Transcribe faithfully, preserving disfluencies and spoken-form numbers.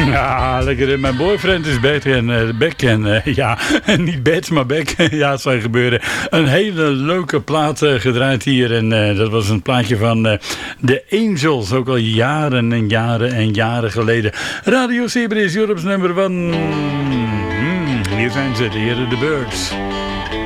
Ja, lekker. Mijn boyfriend is back en, uh, back en uh, ja, niet bad, maar back. Ja, het zou gebeuren. Een hele leuke plaat uh, gedraaid hier. En uh, dat was een plaatje van uh, The Angels. Ook al jaren en jaren en jaren geleden. Radio Zeeber is Europe's number one. Mm, hier zijn ze, de heren The Birds.